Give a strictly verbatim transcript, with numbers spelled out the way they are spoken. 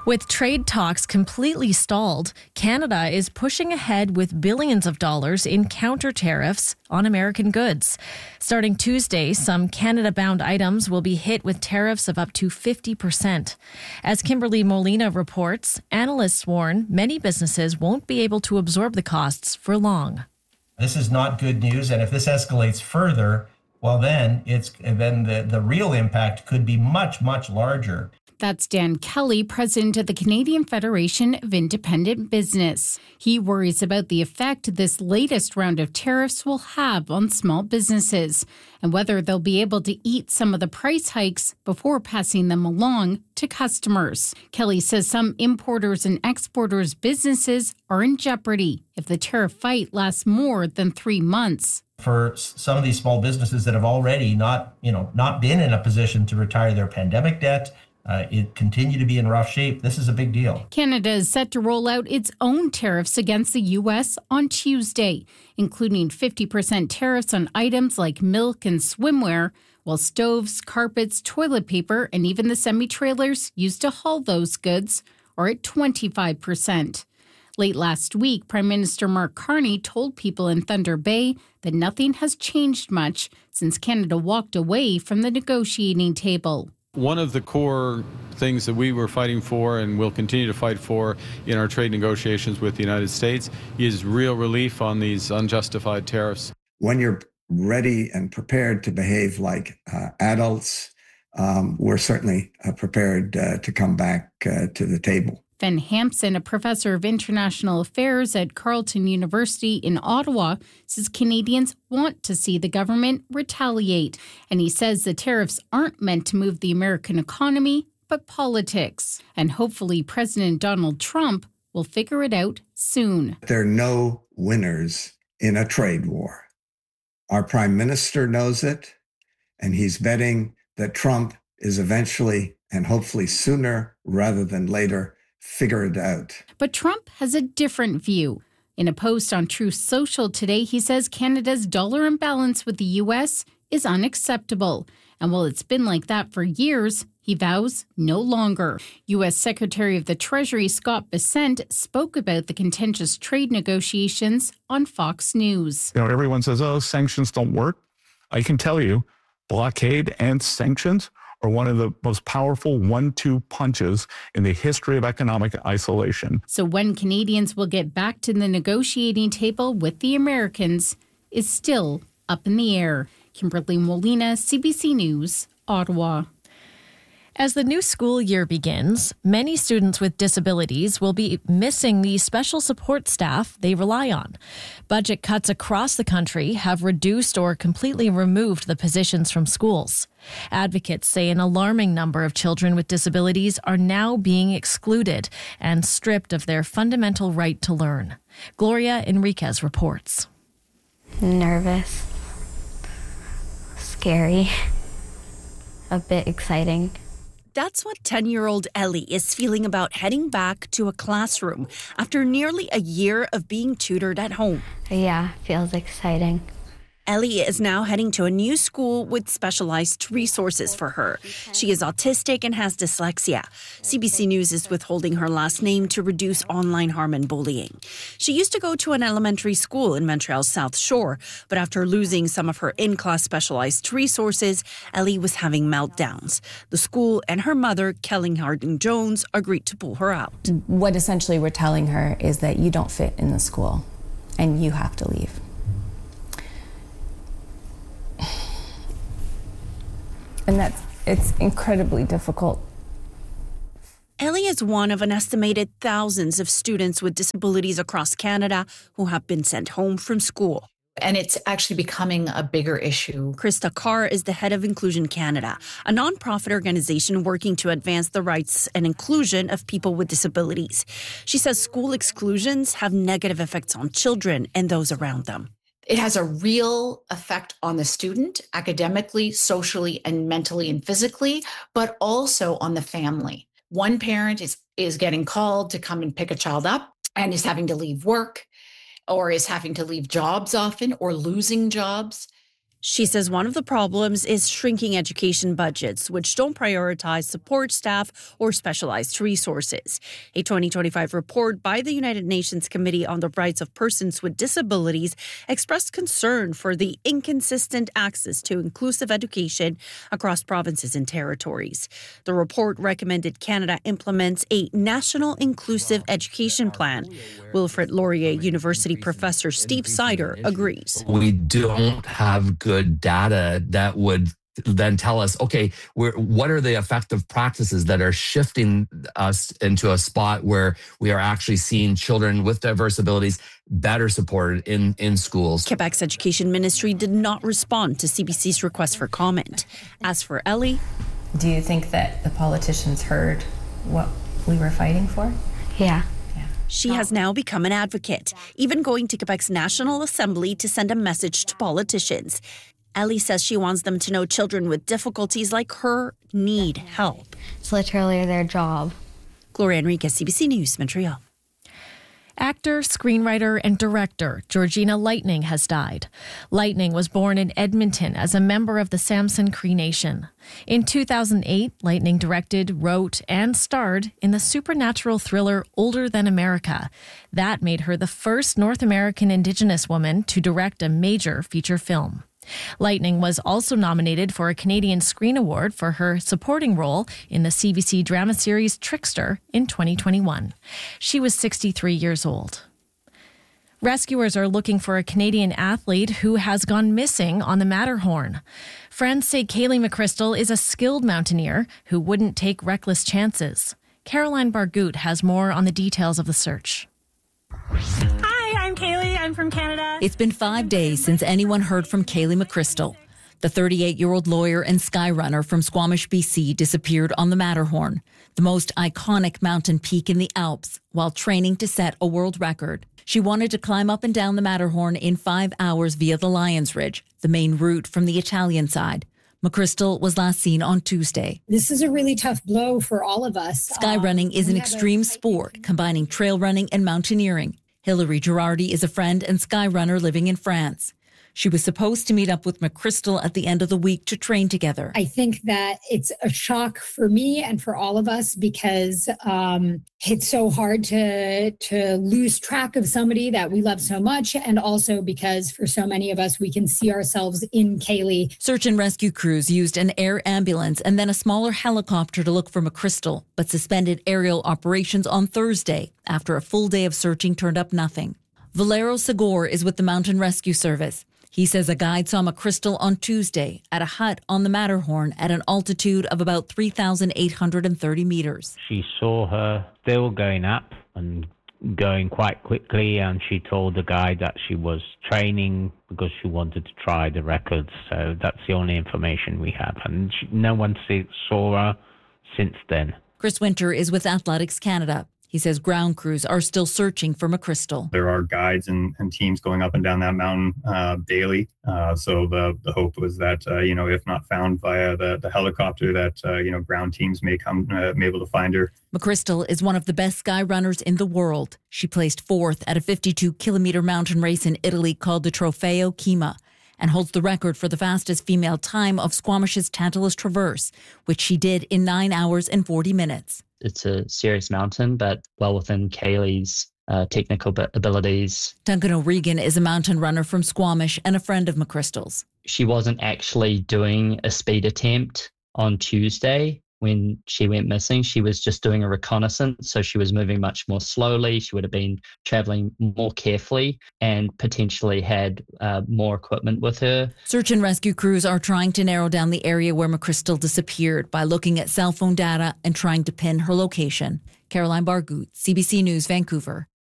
With trade talks completely stalled, Canada is pushing ahead with billions of dollars in counter tariffs on American goods. Starting Tuesday, some Canada-bound items will be hit with tariffs of up to fifty percent. As Kimberly Molina reports, analysts warn many businesses won't be able to absorb the costs for long. This is not good news, and if this escalates further, well, then it's then the, the real impact could be much, much larger. That's Dan Kelly, president of the Canadian Federation of Independent Business. He worries about the effect this latest round of tariffs will have on small businesses and whether they'll be able to eat some of the price hikes before passing them along to customers. Kelly says some importers and exporters' businesses are in jeopardy if the tariff fight lasts more than three months. For some of these small businesses that have already not, you know, not been in a position to retire their pandemic debt, Uh, it continue to be in rough shape. This is a big deal. Canada is set to roll out its own tariffs against the U S on Tuesday, including fifty percent tariffs on items like milk and swimwear, while stoves, carpets, toilet paper, and even the semi-trailers used to haul those goods are at twenty-five percent. Late last week, Prime Minister Mark Carney told people in Thunder Bay that nothing has changed much since Canada walked away from the negotiating table. One of the core things that we were fighting for and will continue to fight for in our trade negotiations with the United States is real relief on these unjustified tariffs. When you're ready and prepared to behave like uh, adults, um, we're certainly uh, prepared uh, to come back uh, to the table. Ben Hampson, a professor of international affairs at Carleton University in Ottawa, says Canadians want to see the government retaliate. And he says the tariffs aren't meant to move the American economy, but politics. And hopefully President Donald Trump will figure it out soon. There are no winners in a trade war. Our prime minister knows it, and he's betting that Trump is eventually, and hopefully sooner rather than later, figure it out. But Trump has a different view. In a post on Truth Social today, he says Canada's dollar imbalance with the U S is unacceptable. And while it's been like that for years, he vows no longer. U S Secretary of the Treasury Scott Bessent spoke about the contentious trade negotiations on Fox News. You know, everyone says, oh, sanctions don't work. I can tell you, blockade and sanctions are one of the most powerful one two punches in the history of economic isolation. So when Canadians will get back to the negotiating table with the Americans is still up in the air. Kimberly Molina, C B C News, Ottawa. As the new school year begins, many students with disabilities will be missing the special support staff they rely on. Budget cuts across the country have reduced or completely removed the positions from schools. Advocates say an alarming number of children with disabilities are now being excluded and stripped of their fundamental right to learn. Gloria Enriquez reports. Nervous, scary, a bit exciting. That's what ten-year-old Ellie is feeling about heading back to a classroom after nearly a year of being tutored at home. Yeah, feels exciting. Ellie is now heading to a new school with specialized resources for her. She is autistic and has dyslexia. C B C News is withholding her last name to reduce online harm and bullying. She used to go to an elementary school in Montreal's South Shore, but after losing some of her in-class specialized resources, Ellie was having meltdowns. The school and her mother, Kelly Harding-Jones, agreed to pull her out. What essentially we're telling her is that you don't fit in the school and you have to leave. And that's, it's incredibly difficult. Ellie is one of an estimated thousands of students with disabilities across Canada who have been sent home from school. And it's actually becoming a bigger issue. Krista Carr is the head of Inclusion Canada, a nonprofit organization working to advance the rights and inclusion of people with disabilities. She says school exclusions have negative effects on children and those around them. It has a real effect on the student, academically, socially, and mentally and physically, but also on the family. One parent is, is getting called to come and pick a child up and is having to leave work or is having to leave jobs often or losing jobs. She says one of the problems is shrinking education budgets, which don't prioritize support staff or specialized resources. A twenty twenty-five report by the United Nations Committee on the Rights of Persons with Disabilities expressed concern for the inconsistent access to inclusive education across provinces and territories. The report recommended Canada implements a national inclusive education plan. Wilfrid Laurier University professor Steve Sider agrees. We don't have good data that would then tell us, okay, we're, what are the effective practices that are shifting us into a spot where we are actually seeing children with diverse abilities better supported in, in schools. Quebec's Education Ministry did not respond to C B C's request for comment. As for Ellie, do you think that the politicians heard what we were fighting for? Yeah. She has now become an advocate, even going to Quebec's National Assembly to send a message to politicians. Ellie says she wants them to know children with difficulties like her need help. It's literally their job. Gloria Enriquez, C B C News, Montreal. Actor, screenwriter, and director Georgina Lightning has died. Lightning was born in Edmonton as a member of the Samson Cree Nation. In two thousand eight, Lightning directed, wrote, and starred in the supernatural thriller Older Than America. That made her the first North American Indigenous woman to direct a major feature film. Lightning was also nominated for a Canadian Screen Award for her supporting role in the C B C drama series Trickster in twenty twenty-one. She was sixty-three years old. Rescuers are looking for a Canadian athlete who has gone missing on the Matterhorn. Friends say Kaylee McChrystal is a skilled mountaineer who wouldn't take reckless chances. Caroline Bargout has more on the details of the search. Hi, I'm Kaylee. I'm from Canada. It's been five days since anyone heard from Kaylee McChrystal. The thirty-eight-year-old lawyer and skyrunner from Squamish, B C disappeared on the Matterhorn, the most iconic mountain peak in the Alps, while training to set a world record. She wanted to climb up and down the Matterhorn in five hours via the Lions Ridge, the main route from the Italian side. McChrystal was last seen on Tuesday. This is a really tough blow for all of us. Skyrunning um, is an extreme sport, combining trail running and mountaineering. Hilary Girardi is a friend and skyrunner living in France. She was supposed to meet up with McChrystal at the end of the week to train together. I think that it's a shock for me and for all of us because um, it's so hard to to lose track of somebody that we love so much, and also because for so many of us, we can see ourselves in Kaylee. Search and rescue crews used an air ambulance and then a smaller helicopter to look for McChrystal, but suspended aerial operations on Thursday after a full day of searching turned up nothing. Valero Segor is with the Mountain Rescue Service. He says a guide saw McChrystal on Tuesday at a hut on the Matterhorn at an altitude of about three thousand eight hundred thirty meters. She saw her still going up and going quite quickly, and she told the guide that she was training because she wanted to try the records. So that's the only information we have. And she, no one see, saw her since then. Chris Winter is with Athletics Canada. He says ground crews are still searching for McChrystal. There are guides and, and teams going up and down that mountain uh, daily. Uh, so the, the hope was that, uh, you know, if not found via the, the helicopter, that, uh, you know, ground teams may come, uh, may be able to find her. McChrystal is one of the best sky runners in the world. She placed fourth at a fifty-two kilometer mountain race in Italy called the Trofeo Kima, and holds the record for the fastest female time of Squamish's Tantalus Traverse, which she did in nine hours and forty minutes. It's a serious mountain, but well within Kaylee's uh, technical abilities. Duncan O'Regan is a mountain runner from Squamish and a friend of McChrystal's. She wasn't actually doing a speed attempt on Tuesday when she went missing. She was just doing a reconnaissance, so she was moving much more slowly. She would have been traveling more carefully and potentially had uh, more equipment with her. Search and rescue crews are trying to narrow down the area where McChrystal disappeared by looking at cell phone data and trying to pin her location. Caroline Bargout, C B C News, Vancouver.